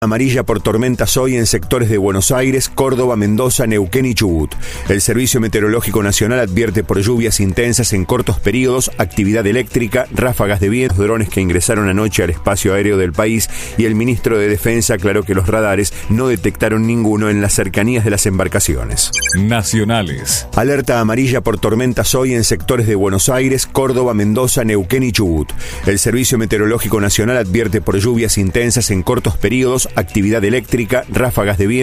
Amarilla por tormentas hoy en sectores de Buenos Aires, Córdoba, Mendoza, Neuquén y Chubut. El Servicio Meteorológico Nacional advierte por lluvias intensas en cortos periodos, actividad eléctrica, ráfagas de viento, drones que ingresaron anoche al espacio aéreo del país, y el ministro de Defensa aclaró que los radares no detectaron ninguno en las cercanías de las embarcaciones. Nacionales. Alerta amarilla por tormentas hoy en sectores de Buenos Aires, Córdoba, Mendoza, Neuquén y Chubut. El Servicio Meteorológico Nacional advierte por lluvias intensas en cortos periodos, actividad eléctrica, ráfagas de viento,